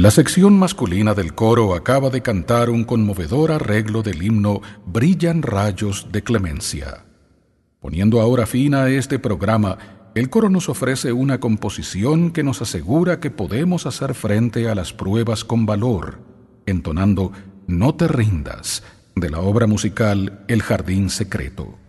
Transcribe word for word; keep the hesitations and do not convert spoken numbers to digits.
La sección masculina del coro acaba de cantar un conmovedor arreglo del himno Brillan rayos de clemencia. Poniendo ahora fin a este programa, el coro nos ofrece una composición que nos asegura que podemos hacer frente a las pruebas con valor, entonando No te rindas, de la obra musical El Jardín Secreto.